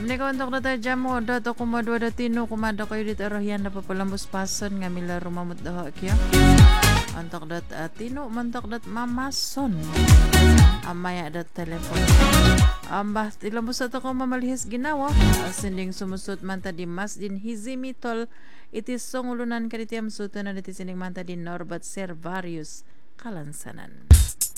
Sabni ko untuk data jamo dato kumadwa datino kumada kayo dito rohyan na papalambos pason nga mila rumamot daw kya. Antok dat tino mantok dat mamason. Amaya dat telepon. Ambah tilambos ato ko mamalihis ginawa. Sinding sumusut manta di mas din hizimitol itis songulunan kaditiam suto na diti sinding manta di Norbat Servarius kalansanan.